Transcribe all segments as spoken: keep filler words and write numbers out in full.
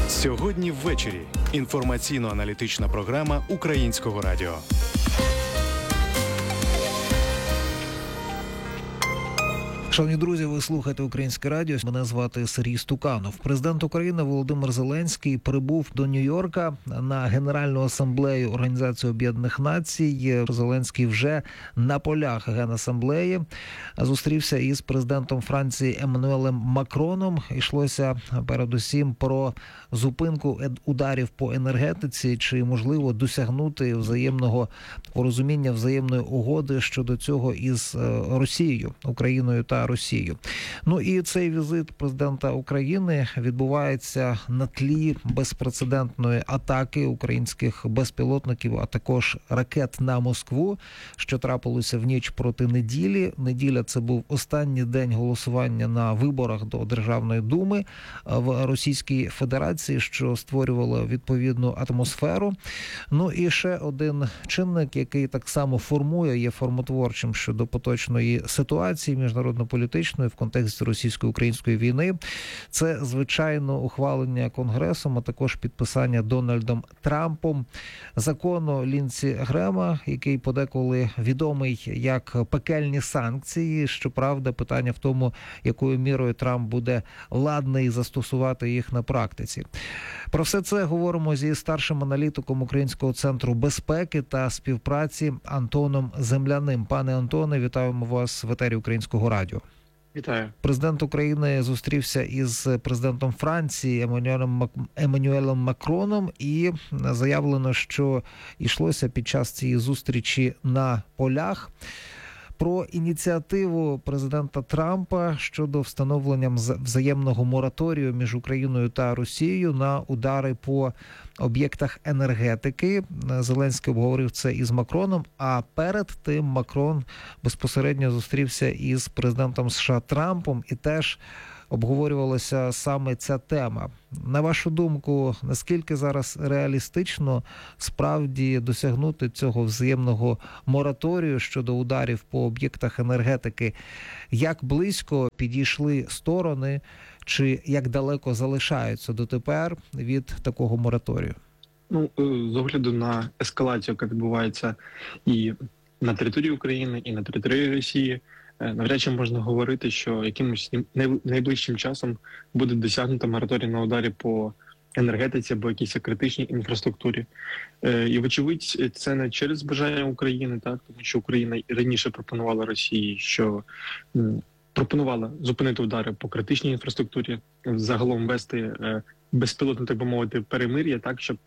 Сьогодні ввечері. Інформаційно-аналітична програма Українського радіо. Шановні друзі, ви слухаєте Українське радіо. Мене звати Сергій Стуканов. Президент України Володимир Зеленський прибув до Нью-Йорка на Генеральну асамблею Організації Об'єднаних Націй. Зеленський вже на полях Генасамблеї зустрівся із президентом Франції Еммануелем Макроном. Йшлося передусім про зупинку ударів по енергетиці, чи можливо досягнути взаємного порозуміння, взаємної угоди щодо цього із Росією, Україною та Росією. Ну і цей візит президента України відбувається на тлі безпрецедентної атаки українських безпілотників, а також ракет на Москву, що трапилося в ніч проти неділі. Неділя – це був останній день голосування на виборах до Державної думи в Російській Федерації, що створювало відповідну атмосферу. Ну і ще один чинник, який так само формує, є формотворчим щодо поточної ситуації міжнародно-політичної в контексті російсько-української війни. Це, звичайно, ухвалення Конгресом, а також підписання Дональдом Трампом закону Лінці Грема, який подеколи відомий як пекельні санкції. Щоправда, питання в тому, якою мірою Трамп буде ладний застосувати їх на практиці. Про все це говоримо зі старшим аналітиком Українського центру безпеки та співпраці Антоном Земляним. Пане Антоне, вітаємо вас в етері Українського радіо. Вітаю. Президент України зустрівся із президентом Франції Еммануелем, Еммануелем Макроном, і заявлено, що йшлося під час цієї зустрічі на полях про ініціативу президента Трампа щодо встановлення взаємного мораторію між Україною та Росією на удари по об'єктах енергетики. Зеленський обговорив це із Макроном, а перед тим Макрон безпосередньо зустрівся із президентом США Трампом, і теж обговорювалася саме ця тема. На вашу думку, наскільки зараз реалістично справді досягнути цього взаємного мораторію щодо ударів по об'єктах енергетики? Як близько підійшли сторони, чи як далеко залишаються дотепер від такого мораторію? Ну, з огляду на ескалацію, яка відбувається і на території України, і на території Росії, навряд чи можна говорити, що якимось найближчим часом буде досягнуто мораторій на ударі по енергетиці або якійсь критичній інфраструктурі. І, вочевидь, це не через бажання України, так, тому що Україна і раніше пропонувала Росії, що пропонувала зупинити удари по критичній інфраструктурі, загалом вести безпілотне, так би мовити, перемир'я, так, щоб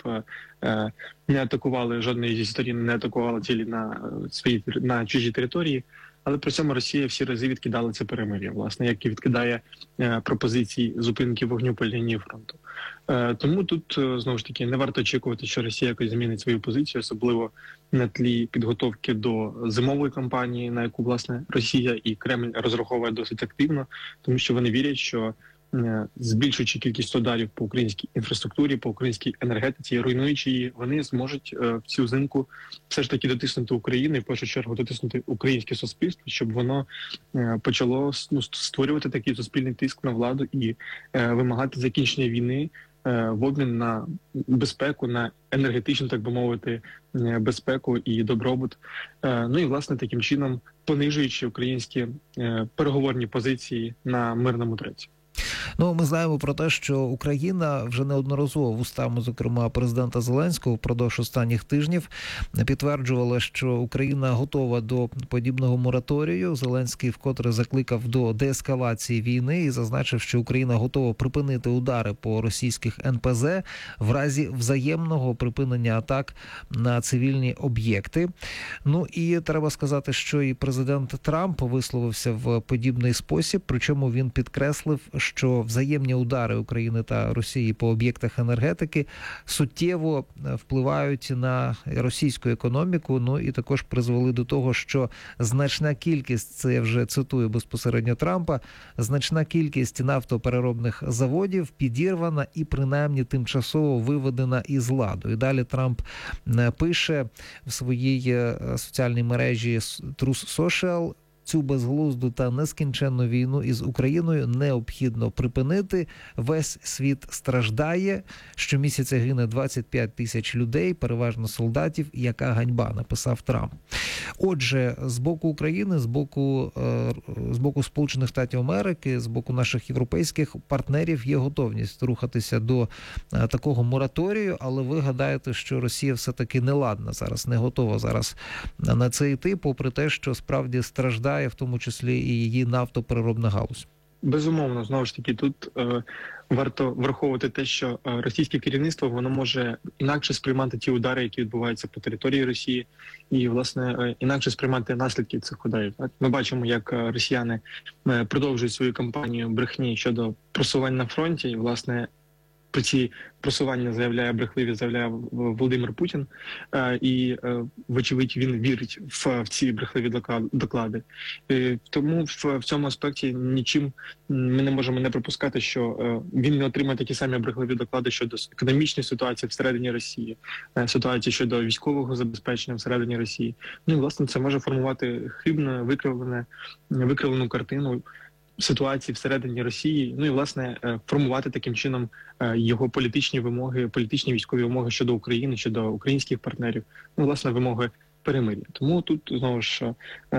не атакували, жодної зі сторін не атакувала цілі на свої на чужі території. Але при цьому Росія всі рази відкидала це перемир'я, власне, як і відкидає е, пропозиції зупинки вогню по лінії фронту. Е, тому тут, е, знову ж таки, не варто очікувати, що Росія якось змінить свою позицію, особливо на тлі підготовки до зимової кампанії, на яку, власне, Росія і Кремль розраховує досить активно, тому що вони вірять, що збільшуючи кількість ударів по українській інфраструктурі, по українській енергетиці, руйнуючи її, вони зможуть в цю зимку все ж таки дотиснути Україну і в першу чергу дотиснути українське суспільство, щоб воно почало, ну, створювати такий суспільний тиск на владу і вимагати закінчення війни в обмін на безпеку, на енергетичну, так би мовити, безпеку і добробут. Ну і, власне, таким чином понижуючи українські переговорні позиції на мирному треці. Ну, ми знаємо про те, що Україна вже неодноразово вустами, зокрема, президента Зеленського впродовж останніх тижнів підтверджувала, що Україна готова до подібного мораторію. Зеленський вкотре закликав до деескалації війни і зазначив, що Україна готова припинити удари по російських ен пе зе в разі взаємного припинення атак на цивільні об'єкти. Ну і треба сказати, що і президент Трамп висловився в подібний спосіб, причому він підкреслив, що взаємні удари України та Росії по об'єктах енергетики суттєво впливають на російську економіку, ну і також призвели до того, що значна кількість, це я вже цитую безпосередньо Трампа, значна кількість нафтопереробних заводів підірвана і принаймні тимчасово виведена із ладу. І далі Трамп пише в своїй соціальній мережі Truth Social: цю безглузду та нескінченну війну із Україною необхідно припинити. Весь світ страждає. Щомісяця гине двадцять п'ять тисяч людей, переважно солдатів. Яка ганьба, написав Трамп. Отже, з боку України, з боку, з боку Сполучених Штатів Америки, з боку наших європейських партнерів є готовність рухатися до такого мораторію, але ви гадаєте, що Росія все-таки не ладна зараз, не готова зараз на це йти, попри те, що справді страждає, в тому числі і її нафтопереробна галузь? Безумовно, знову ж таки, тут е, варто враховувати те, що е, російське керівництво воно може інакше сприймати ті удари, які відбуваються по території Росії, і власне е, інакше сприймати наслідки цих ударів. Так? Ми бачимо, як е, росіяни е, продовжують свою кампанію брехні щодо просувань на фронті, і власне про ці просування заявляє брехливі, заявляє Володимир Путін, і, вочевидь, він вірить в, в ці брехливі доклади. Тому в, в цьому аспекті нічим ми не можемо не припускати, що він не отримає такі самі брехливі доклади щодо економічної ситуації всередині Росії, ситуації щодо військового забезпечення всередині Росії. Ну і, власне, це може формувати хибну, викривлену, викривлену картину ситуації всередині Росії, ну і, власне, формувати таким чином його політичні вимоги, політичні військові вимоги щодо України, щодо українських партнерів, ну, власне, вимоги перемир'я. Тому тут, знову ж,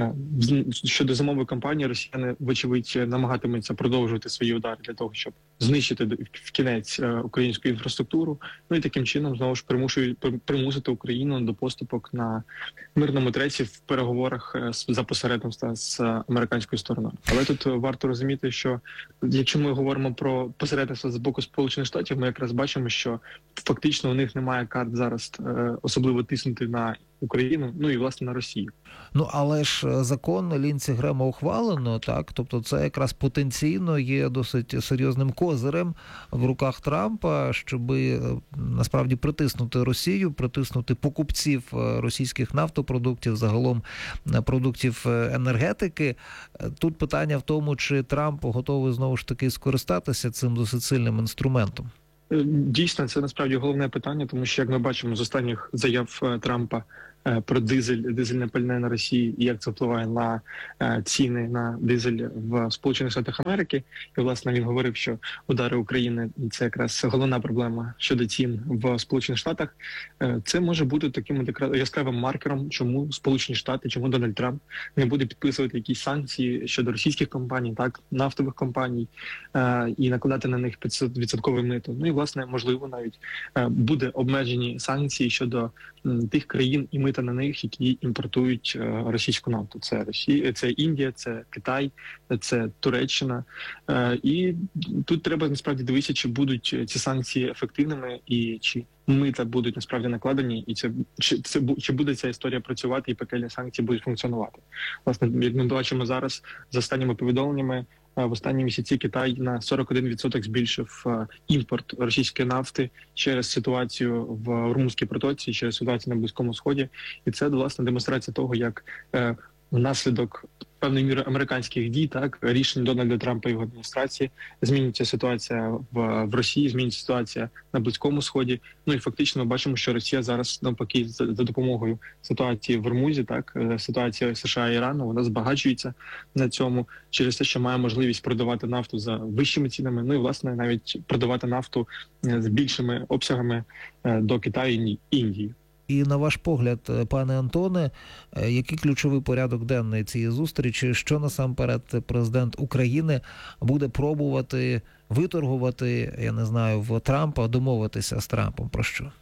щодо зимової кампанії, росіяни, вочевидь, намагатимуться продовжувати свої удари для того, щоб знищити в кінець українську інфраструктуру, ну і таким чином, знову ж, примушують примусити Україну до поступок на мирному треці в переговорах за посередництва з американською стороною. Але тут варто розуміти, що якщо ми говоримо про посередництво з боку Сполучених Штатів, ми якраз бачимо, що фактично у них немає карт зараз особливо тиснути на Україну, ну і, власне, на Росію. Ну, але ж закон Лінці Грема ухвалено, так? Тобто це якраз потенційно є досить серйозним козирем в руках Трампа, щоб насправді притиснути Росію, притиснути покупців російських нафтопродуктів, загалом продуктів енергетики. Тут питання в тому, чи Трамп готовий знову ж таки скористатися цим досить сильним інструментом. Дійсно, це насправді головне питання, тому що, як ми бачимо з останніх заяв Трампа про дизель, дизельне пальне на Росії і як це впливає на ціни на дизель в Сполучених Штатах Америки. І, власне, він говорив, що удари України – це якраз головна проблема щодо цін в Сполучених Штатах. Це може бути таким яскравим маркером, чому Сполучені Штати, чому Дональд Трамп не буде підписувати якісь санкції щодо російських компаній, так, нафтових компаній, і накладати на них відсоткове мито. Ну і, власне, можливо, навіть буде обмежені санкції щодо тих країн і мита на них, які імпортують російську нафту. Це Росія, це Індія, це Китай, це Туреччина. І тут треба насправді дивитися, чи будуть ці санкції ефективними і чи мита будуть насправді накладені, і це чи це чи буде ця історія працювати, і пекельні санкції будуть функціонувати. Власне, як ми бачимо зараз, за останніми повідомленнями, в останні місяці Китай на сорок один відсоток збільшив імпорт російської нафти через ситуацію в Румунській протоці, через ситуацію на Близькому Сході. І це, власне, демонстрація того, як е, внаслідок певної міри американських дій, так, рішень Дональда Трампа і його адміністрації, зміниться ситуація в, в Росії, зміниться ситуація на Близькому Сході. Ну і фактично ми бачимо, що Росія зараз, навпаки, за, за допомогою ситуації в Ормузі, так, ситуація США і Ірану, вона збагачується на цьому через те, що має можливість продавати нафту за вищими цінами, ну і, власне, навіть продавати нафту з більшими обсягами до Китаю і Індії. І на ваш погляд, пане Антоне, який ключовий порядок денний цієї зустрічі, що насамперед президент України буде пробувати виторгувати, я не знаю, в Трампа, домовитися з Трампом про що?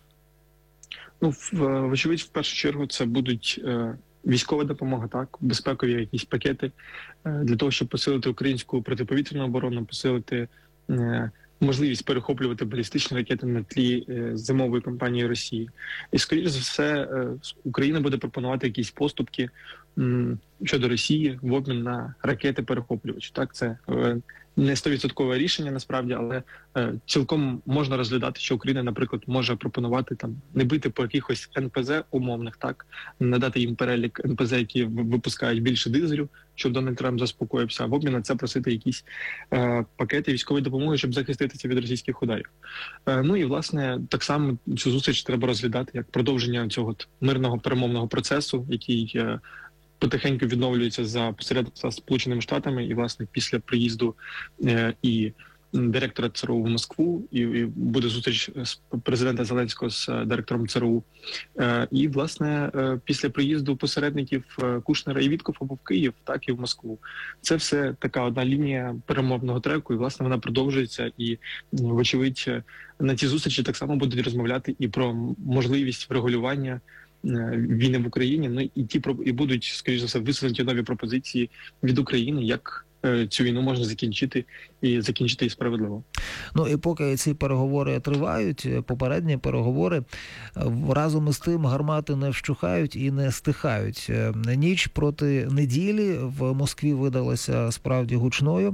Ну, вочевидь, в першу чергу це будуть військова допомога, так, безпекові якісь пакети для того, щоб посилити українську протиповітряну оборону, посилити можливість перехоплювати балістичні ракети на тлі е, зимової кампанії Росії. І, скоріш за все, е, Україна буде пропонувати якісь поступки м, щодо Росії в обмін на ракети-перехоплювачі. Так, це е, не сто відсотків рішення, насправді, але е, цілком можна розглядати, що Україна, наприклад, може пропонувати там не бити по якихось ен пе зе умовних, так, надати їм перелік ен пе зе, які випускають більше дизелю, щоб Дональд Трамп заспокоївся, а в обмін на це просити якісь е, пакети військової допомоги, щоб захиститися від російських ударів. Е, ну і, власне, так само цю зустріч треба розглядати як продовження цього мирного перемовного процесу, який е, потихеньку відновлюється за посередництва Сполученими Штатами, і власне після приїзду е, і директора ЦРУ в Москву, і, і буде зустріч з президента Зеленського з директором ЦРУ. Е, і, власне, е, після приїзду посередників е, Кушнера і Віткофа в Київ, так і в Москву. Це все така одна лінія перемовного треку, і, власне, вона продовжується. І, вочевидь, на ці зустрічі так само будуть розмовляти і про можливість врегулювання війни в Україні. Ну і ті і будуть, скоріш за все, висунуті нові пропозиції від України, як цю війну можна закінчити і закінчити і справедливо. Ну і поки ці переговори тривають, попередні переговори, разом із тим гармати не вщухають і не стихають. Ніч проти неділі в Москві видалася справді гучною.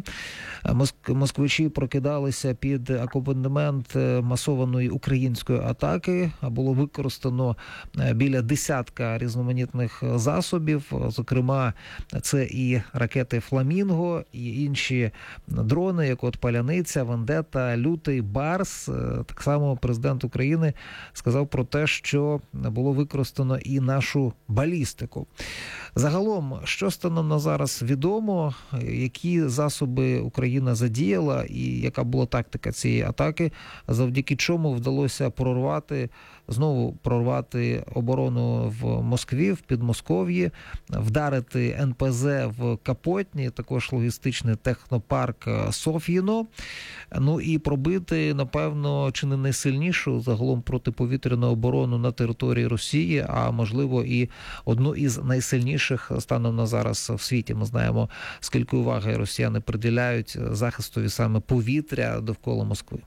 Москвичі прокидалися під акомпанемент масованої української атаки. Було використано біля десятка різноманітних засобів, зокрема, це і ракети «Фламінго», і інші дрони, як от «Паляниця», «Вендета», «Лютий», «Барс». Так само президент України сказав про те, що було використано і нашу балістику. Загалом, що станом на зараз відомо, які засоби Україна задіяла і яка була тактика цієї атаки, завдяки чому вдалося прорвати, знову прорвати оборону в Москві, в Підмосков'ї, вдарити ен пе зет в Капотні, також логістичний технопарк Соф'їно, ну і пробити, напевно, чи не найсильнішу загалом протиповітряну оборону на території Росії, а можливо і одну із найсильніших станом на зараз в світі. Ми знаємо, скільки уваги росіяни приділяють захистові саме повітря довкола Москви.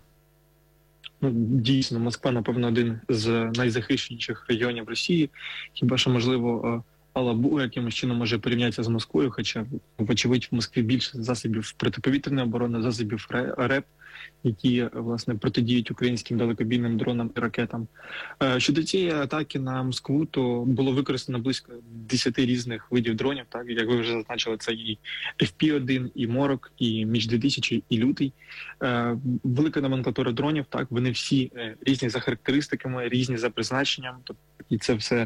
Ну, дійсно, Москва, напевно, один з найзахищеніших регіонів Росії. Хіба що, можливо, Алабу якимось чином може порівнятися з Москвою, хоча, вочевидь, в Москві більше засобів протиповітряної оборони, засобів РЕП, які, власне, протидіють українським далекобійним дронам і ракетам. Щодо цієї атаки на Москву, то було використано близько десяти різних видів дронів, так, як ви вже зазначили, це і еф пі один, і Морок, і Міч дві тисячі, і Лютий. Велика номенклатура дронів, так, вони всі різні за характеристиками, різні за призначенням, і це все,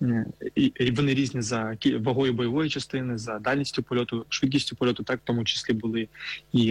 і вони різні за вагою бойової частини, за дальністю польоту, швидкістю польоту, так, в тому числі були і